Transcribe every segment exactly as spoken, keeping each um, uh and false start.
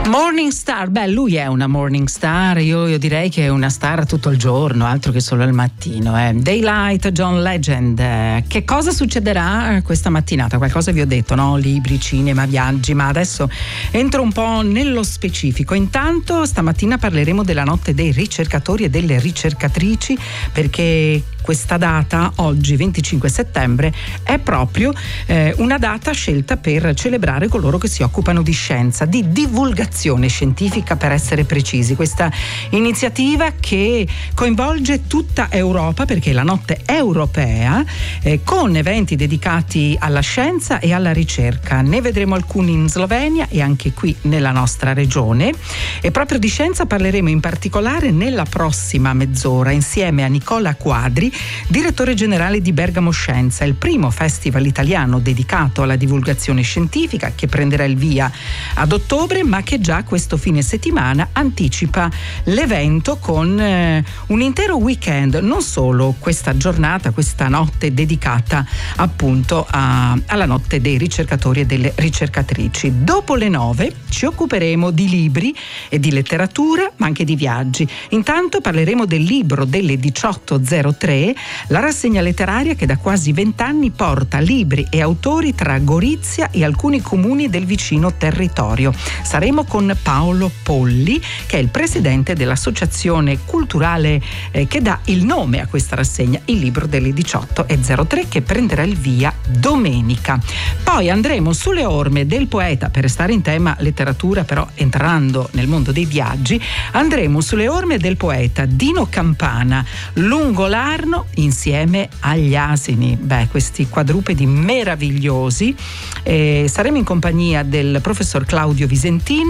Morning star, beh, lui è una morning star, io, io direi che è una star tutto il giorno, altro che solo al mattino. Eh. Daylight, John Legend. Eh, che cosa succederà questa mattinata? Qualcosa vi ho detto, no? Libri, cinema, viaggi, ma adesso entro un po' nello specifico. Intanto stamattina parleremo della notte dei ricercatori e delle ricercatrici, perché questa data, oggi venticinque settembre, è proprio eh, una data scelta per celebrare coloro che si occupano di scienza, di divulgazione scientifica per essere precisi. Questa iniziativa che coinvolge tutta Europa, perché è la notte europea, eh, con eventi dedicati alla scienza e alla ricerca. Ne vedremo alcuni in Slovenia e anche qui nella nostra regione, e proprio di scienza parleremo in particolare nella prossima mezz'ora insieme a Nicola Quadri, direttore generale di Bergamo Scienza, il primo festival italiano dedicato alla divulgazione scientifica che prenderà il via ad ottobre, ma che già questo fine settimana anticipa l'evento con eh, un intero weekend, non solo questa giornata, questa notte dedicata appunto a, alla notte dei ricercatori e delle ricercatrici. Dopo le nove ci occuperemo di libri e di letteratura, ma anche di viaggi. Intanto parleremo del libro delle diciotto zero tre, la rassegna letteraria che da quasi vent'anni porta libri e autori tra Gorizia e alcuni comuni del vicino territorio. Saremo con Paolo Polli, che è il presidente dell'associazione culturale eh, che dà il nome a questa rassegna, il libro delle diciotto zero tre, che prenderà il via domenica. Poi andremo sulle orme del poeta, per restare in tema letteratura però entrando nel mondo dei viaggi, andremo sulle orme del poeta Dino Campana lungo l'Arno insieme agli asini. Beh, questi quadrupedi meravigliosi. Eh, saremo in compagnia del professor Claudio Visentin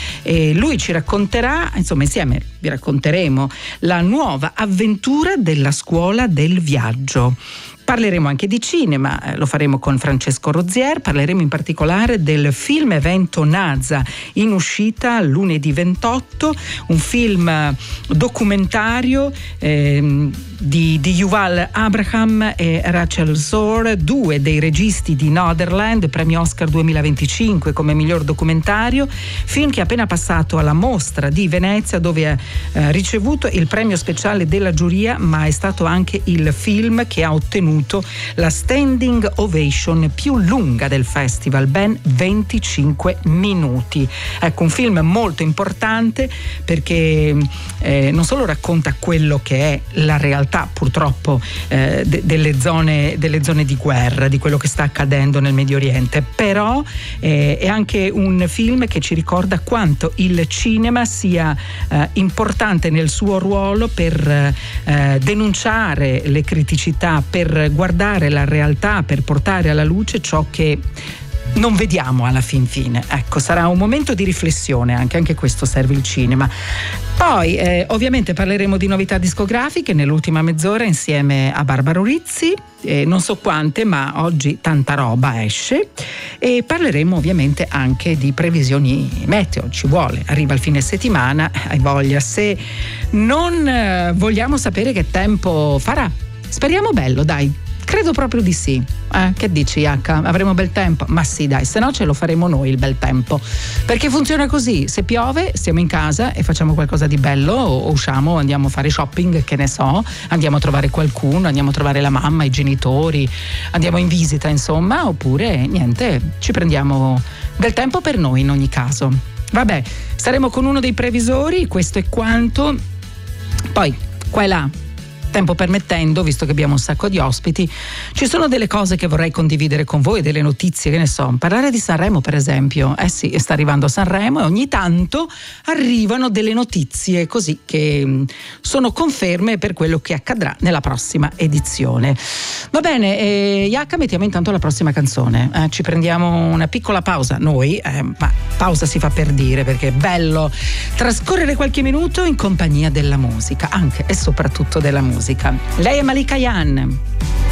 e lui ci racconterà, insomma insieme vi racconteremo la nuova avventura della scuola del viaggio. Parleremo anche di cinema, lo faremo con Francesco Rozier, parleremo in particolare del film evento NASA in uscita lunedì ventotto, un film documentario eh, di, di Yuval Abraham e Rachel Zohr, due dei registi di Noderland, premio Oscar duemilaventicinque come miglior documentario, film che è appena passato alla mostra di Venezia, dove ha eh, ricevuto il premio speciale della giuria, ma è stato anche il film che ha ottenuto la standing ovation più lunga del festival, ben venticinque minuti. Ecco, un film molto importante perché eh, non solo racconta quello che è la realtà purtroppo eh, de- delle zone delle zone di guerra, di quello che sta accadendo nel Medio Oriente, però eh, è anche un film che ci ricorda quanto il cinema sia eh, importante nel suo ruolo per eh, denunciare le criticità, per guardare la realtà, per portare alla luce ciò che non vediamo alla fin fine. Ecco, sarà un momento di riflessione, anche, anche questo serve il cinema. Poi eh, ovviamente parleremo di novità discografiche nell'ultima mezz'ora insieme a Barbara Rizzi, eh, non so quante, ma oggi tanta roba esce, e parleremo ovviamente anche di previsioni meteo, ci vuole, arriva il fine settimana, hai voglia. Se non eh, vogliamo sapere che tempo farà, speriamo bello, dai. Credo proprio di sì. Eh, che dici, H? Avremo bel tempo? Ma sì, dai, se no ce lo faremo noi il bel tempo. Perché funziona così: se piove, stiamo in casa e facciamo qualcosa di bello, o usciamo, andiamo a fare shopping, che ne so, andiamo a trovare qualcuno, andiamo a trovare la mamma, i genitori, andiamo in visita, insomma, oppure niente, ci prendiamo del tempo per noi in ogni caso. Vabbè, staremo con uno dei previsori, questo è quanto. Poi, qua e là, tempo permettendo, visto che abbiamo un sacco di ospiti, ci sono delle cose che vorrei condividere con voi, delle notizie, che ne so, parlare di Sanremo per esempio. Eh sì, sta arrivando a Sanremo e ogni tanto arrivano delle notizie così che sono conferme per quello che accadrà nella prossima edizione. Va bene, eh, Iacca, mettiamo intanto la prossima canzone, eh, ci prendiamo una piccola pausa noi, eh, ma pausa si fa per dire, perché è bello trascorrere qualche minuto in compagnia della musica, anche e soprattutto della musica. Lei è Malika Yan.